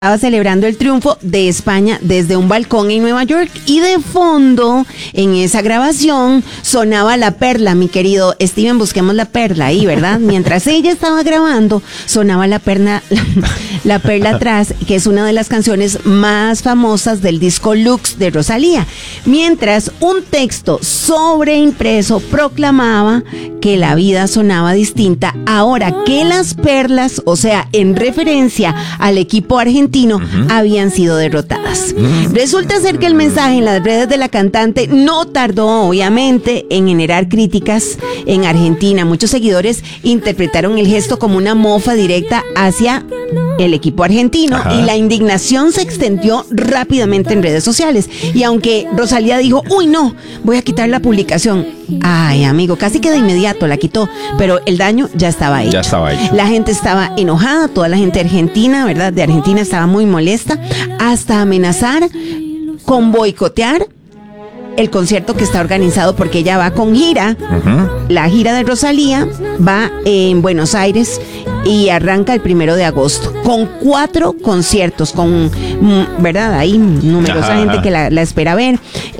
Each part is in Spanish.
Estaba celebrando el triunfo de España desde un balcón en Nueva York y de fondo en esa grabación sonaba La Perla, mi querido Steven, busquemos La Perla ahí, ¿verdad? Mientras ella estaba grabando sonaba La Perla atrás, que es una de las canciones más famosas del disco Lux de Rosalía, mientras un texto sobreimpreso proclamaba que la vida sonaba distinta ahora que las perlas, o sea, en referencia al equipo argentino, habían sido derrotadas. Resulta ser que el mensaje en las redes de la cantante no tardó, obviamente, en generar críticas en Argentina. Muchos seguidores interpretaron el gesto como una mofa directa hacia el equipo argentino. Ajá. Y la indignación se extendió rápidamente en redes sociales. Y aunque Rosalía dijo, uy, no, voy a quitar la publicación. Ay, amigo, casi que de inmediato la quitó, pero el daño ya estaba hecho. La gente estaba enojada, toda la gente argentina, ¿verdad? De Argentina estaba muy molesta, hasta amenazar con boicotear el concierto que está organizado porque ella va con gira. La gira de Rosalía va en Buenos Aires y arranca el 1 de agosto con 4 conciertos, con, ¿verdad? Hay numerosa gente que la espera ver.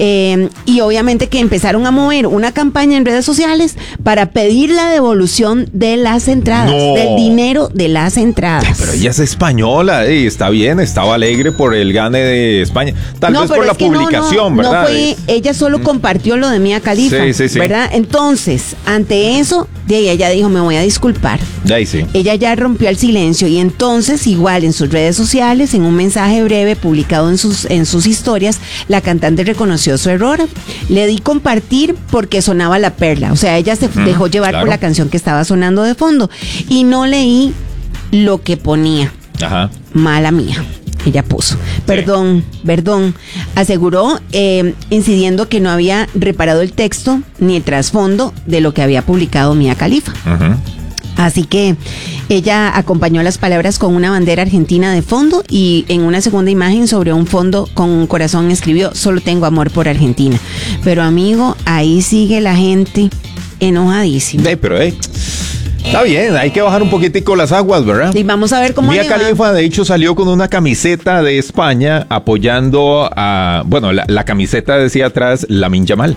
Y obviamente que empezaron a mover una campaña en redes sociales para pedir la devolución de las entradas, del dinero de las entradas. Pero ella es española, está bien, estaba alegre por el gane de España. Tal vez por la publicación, ¿verdad? No fue, ella solo compartió lo de Mia Khalifa, sí. ¿verdad? Entonces, ante eso, ella dijo, me voy a disculpar. Sí. Ella ya rompió el silencio y entonces, igual en sus redes sociales, en un mensaje breve publicado en sus historias, la cantante reconoció su error. Le di compartir porque sonaba La Perla, o sea, ella se dejó llevar por la canción que estaba sonando de fondo y no leí lo que ponía. Mala mía. Ella puso, perdón, aseguró, incidiendo que no había reparado el texto ni el trasfondo de lo que había publicado Mia Khalifa. Así que ella acompañó las palabras con una bandera argentina de fondo y en una segunda imagen sobre un fondo con un corazón escribió, solo tengo amor por Argentina. Pero amigo, ahí sigue la gente enojadísima. Pero está bien, hay que bajar un poquitico las aguas, ¿verdad? Y vamos a ver cómo Mia Khalifa, de hecho, salió con una camiseta de España apoyando a... Bueno, la camiseta decía atrás Lamine Yamal.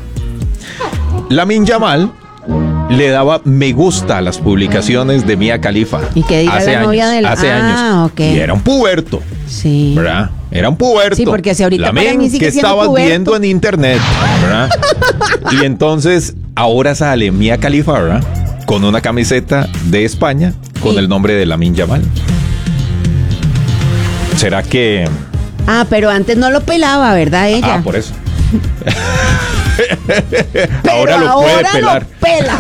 Lamine Yamal le daba me gusta a las publicaciones de Mia Khalifa. ¿Y qué diga la novia de hace años. Okay. Y era un puberto. Sí. ¿Verdad? Era un puberto. Sí, porque si ahorita Lamine, para mí sigue que siendo estabas puberto. viendo en internet, ¿verdad? Y entonces, ahora sale Mia Khalifa, ¿verdad? Con una camiseta de España con el nombre de Lamine Yamal. ¿Será que...? Pero antes no lo pelaba, ¿verdad, ella? Por eso. ahora lo puede pelar. Lo pela.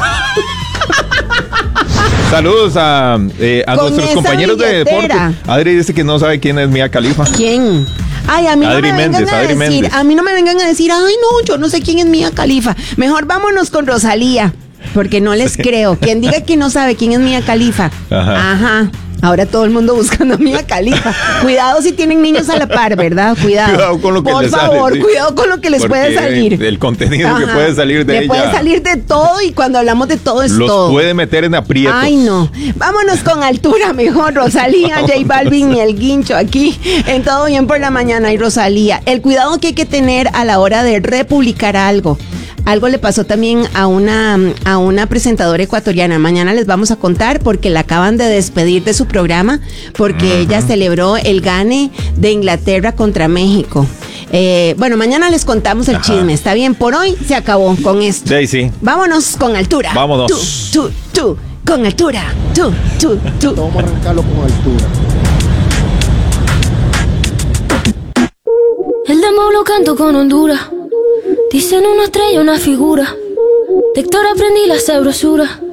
Saludos a nuestros compañeros de deporte. Adri dice que no sabe quién es Mia Khalifa. ¿Quién? Ay, a mí no me vengan a decir, a mí no me vengan a decir, ay no, yo no sé quién es Mia Khalifa. Mejor vámonos con Rosalía, porque no les creo. Quien diga que no sabe quién es Mia Khalifa. Ajá. Ahora todo el mundo buscando a Mia Khalifa. Cuidado si tienen niños a la par, ¿verdad? Cuidado con lo que les sale. Por favor, cuidado con lo que les puede salir. El contenido que puede salir de ella. Puede salir de todo y cuando hablamos de todo es los todo. Los puede meter en aprietos. Ay, no. Vámonos con altura mejor. Rosalía, J Balvin y el Guincho aquí en Todo Bien por la Mañana. Y Rosalía, el cuidado que hay que tener a la hora de republicar algo. Algo le pasó también a una presentadora ecuatoriana. Mañana les vamos a contar porque la acaban de despedir de su programa porque ella celebró el gane de Inglaterra contra México. Bueno, mañana les contamos el chisme. Está bien, por hoy se acabó con esto. Sí. Vámonos con altura. Vámonos. Tú, con altura. Tú. Vamos a arrancarlo con altura. El demo lo canto con Honduras. Dicen una estrella, una figura. De Héctor aprendí la sabrosura.